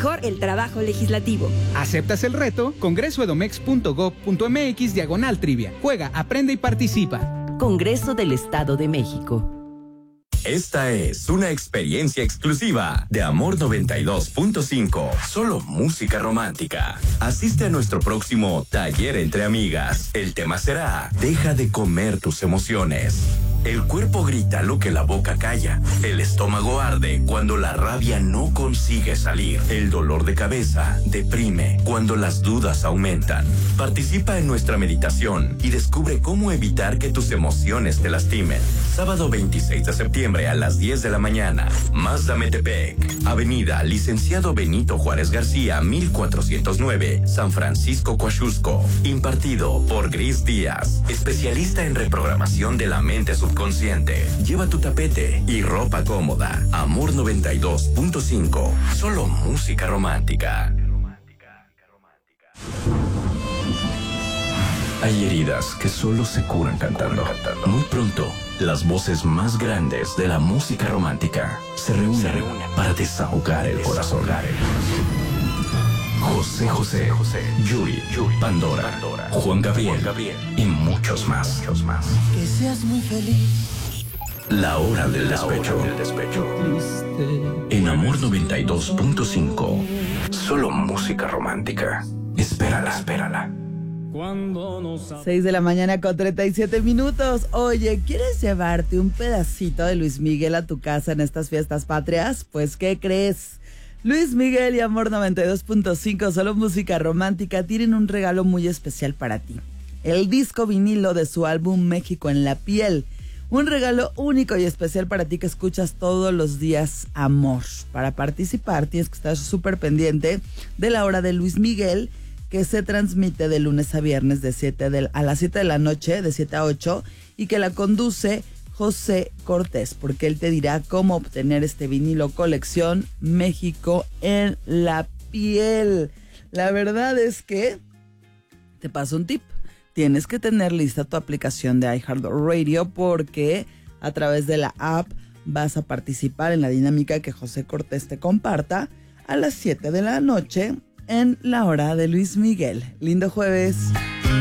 mejor el trabajo legislativo. ¿Aceptas el reto? congresoedomex.gov.mx/trivia. Juega, aprende y participa. Congreso del Estado de México. Esta es una experiencia exclusiva de Amor 92.5. Solo música romántica. Asiste a nuestro próximo taller entre amigas. El tema será: deja de comer tus emociones. El cuerpo grita lo que la boca calla. El estómago arde cuando la rabia no consigue salir. El dolor de cabeza deprime cuando las dudas aumentan. Participa en nuestra meditación y descubre cómo evitar que tus emociones te lastimen. Sábado 26 de septiembre a las 10 de la mañana. Mazda Metepec. Avenida Licenciado Benito Juárez García, 1409, San Francisco, Coaxusco. Impartido por Gris Díaz, especialista en reprogramación de la mente subconsciente. Lleva tu tapete y ropa cómoda. Amor 92.5. Solo música romántica. Hay heridas que solo se curan cantando. Muy pronto, las voces más grandes de la música romántica se reúnen para desahogar el corazón. José, Yuri, Pandora, Juan Gabriel y muchos más. Que seas muy feliz. La hora del despecho. En Amor 92.5. Solo música romántica. Espérala. 6 de la mañana con 37 minutos. Oye, ¿quieres llevarte un pedacito de Luis Miguel a tu casa en estas fiestas patrias? Pues, ¿qué crees? Luis Miguel y Amor 92.5, solo música romántica, tienen un regalo muy especial para ti. El disco vinilo de su álbum México en la piel. Un regalo único y especial para ti que escuchas todos los días, amor. Para participar tienes que estar súper pendiente de la hora de Luis Miguel, que se transmite de lunes a viernes a las 7 de la noche, de 7 a 8, y que la conduce José Cortés, porque él te dirá cómo obtener este vinilo colección México en la piel. La verdad es que te paso un tip. Tienes que tener lista tu aplicación de iHeartRadio, porque a través de la app vas a participar en la dinámica que José Cortés te comparta a las 7 de la noche en la hora de Luis Miguel. Lindo jueves.